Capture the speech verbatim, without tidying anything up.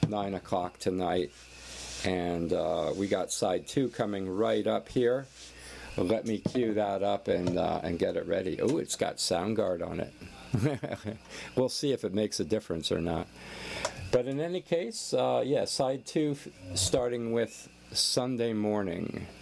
nine o'clock tonight. And uh, we got side two coming right up here. Let me cue that up and uh, and get it ready. Oh, it's got Soundguard on it. We'll see if it makes a difference or not. But in any case, uh, yeah, side two starting with Sunday morning.